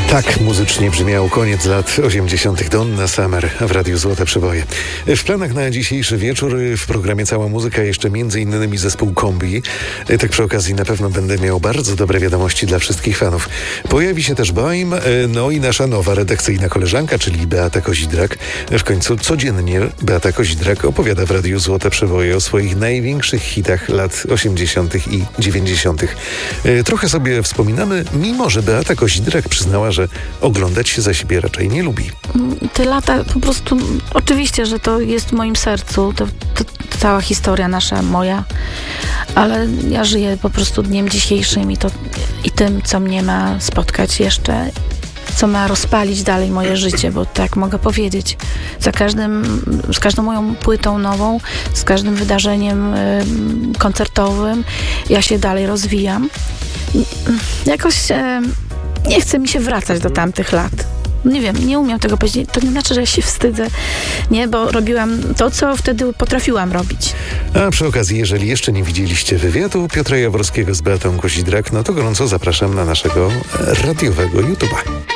Tak muzycznie brzmiał koniec lat 80. Donna Summer w Radiu Złote Przeboje. W planach na dzisiejszy wieczór w programie Cała Muzyka jeszcze m.in. zespół Kombi. Tak przy okazji na pewno będę miał bardzo dobre wiadomości dla wszystkich fanów. Pojawi się też Baim, no i nasza nowa redakcyjna koleżanka, czyli Beata Kozidrak. W końcu codziennie Beata Kozidrak opowiada w Radiu Złote Przeboje o swoich największych hitach lat 80. i 90. Trochę sobie wspominamy, mimo że Beata Kozidrak przyznała, że oglądać się za siebie raczej nie lubi. Te lata po prostu, oczywiście, że to jest w moim sercu, to cała historia nasza, moja, ale ja żyję po prostu dniem dzisiejszym i tym, co mnie ma spotkać jeszcze, co ma rozpalić dalej moje życie, bo tak mogę powiedzieć. Z każdą moją płytą nową, z każdym wydarzeniem koncertowym ja się dalej rozwijam. Jakoś nie chce mi się wracać do tamtych lat. Nie wiem, nie umiem tego powiedzieć. To nie znaczy, że ja się wstydzę, nie, bo robiłam to, co wtedy potrafiłam robić. A przy okazji, jeżeli jeszcze nie widzieliście wywiadu Piotra Jaworskiego z Beatą Kozidrak, no to gorąco zapraszam na naszego radiowego YouTube'a.